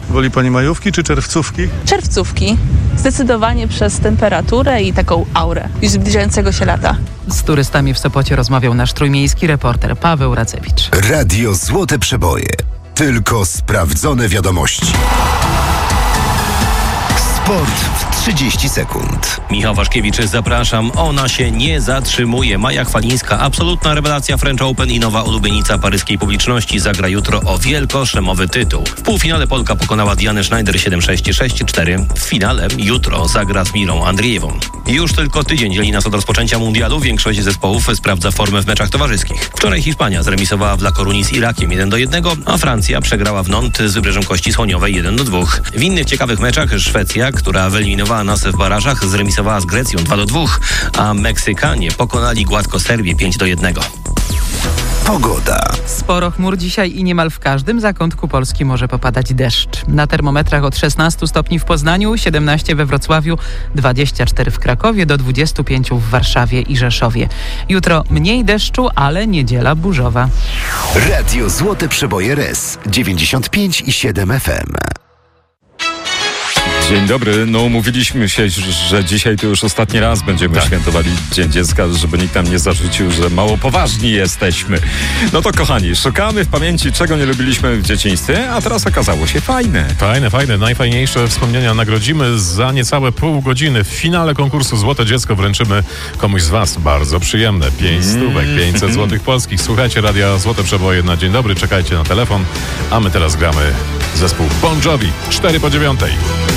Woli pani majówki czy czerwcówki? Czerwcówki. Zdecydowanie przez temperaturę i taką aurę już zbliżającego się lata. Z turystami w Sopocie rozmawiał nasz trójmiejski reporter Paweł Racewicz. Radio Złote Przeboje. Tylko sprawdzone wiadomości. Sport w 30 sekund. Michał Waszkiewicz, zapraszam. Ona się nie zatrzymuje. Maja Chwalińska, absolutna rewelacja French Open i nowa ulubienica paryskiej publiczności, zagra jutro o wielkoszemowy tytuł. W półfinale Polka pokonała Dianę Schneider 7-6 i 6-4. W finale jutro zagra z Mirą Andriejewą. Już tylko tydzień dzieli nas od rozpoczęcia mundialu. Większość zespołów sprawdza formę w meczach towarzyskich. Wczoraj Hiszpania zremisowała w La Coruñie z Irakiem 1-1, a Francja przegrała w Nantes z Wybrzeżem Kości Słoniowej 1-2. W innych ciekawych meczach Szwecja, która wyeliminowała nas w barażach, zremisowała z Grecją 2-2, a Meksykanie pokonali gładko Serbię 5-1. Pogoda. Sporo chmur dzisiaj i niemal w każdym zakątku Polski może popadać deszcz. Na termometrach od 16 stopni w Poznaniu, 17 we Wrocławiu, 24 w Krakowie, do 25 w Warszawie i Rzeszowie. Jutro mniej deszczu, ale niedziela burzowa. Radio Złote Przeboje RES 95,7 FM. Dzień dobry. No umówiliśmy się, że dzisiaj to już ostatni raz będziemy świętowali Dzień Dziecka, żeby nikt nam nie zarzucił, że mało poważni jesteśmy. No to kochani, szukamy w pamięci, czego nie lubiliśmy w dzieciństwie, a teraz okazało się fajne. Fajne. Najfajniejsze wspomnienia nagrodzimy za niecałe pół godziny. W finale konkursu Złote Dziecko wręczymy komuś z was bardzo przyjemne 5 stówek, 500 złotych polskich. Słuchajcie Radia Złote Przeboje na dzień dobry, czekajcie na telefon, a my teraz gramy zespół Bon Jovi 4 po 9.